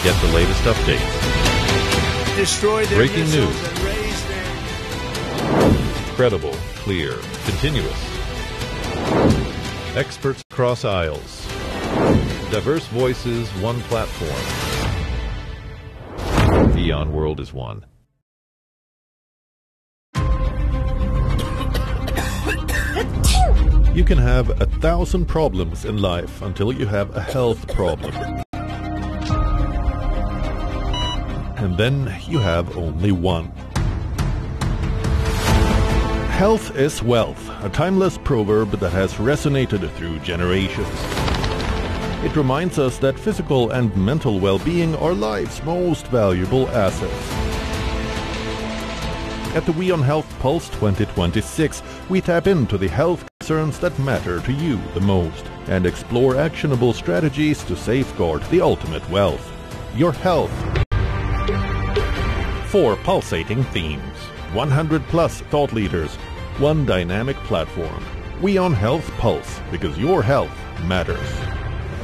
get the latest updates. Destroy their Breaking missiles news. and raise their... Credible, clear, continuous. Experts across aisles. Diverse voices, one platform. Eon World is one. You can have 1,000 problems in life until you have a health problem. And then you have only one. Health is wealth, a timeless proverb that has resonated through generations. It reminds us that physical and mental well-being are life's most valuable assets. At the WION Health Pulse 2026, we tap into the health concerns that matter to you the most and explore actionable strategies to safeguard the ultimate wealth, your health. 4 pulsating themes, 100+ thought leaders, one dynamic platform. WION Health Pulse, because your health matters.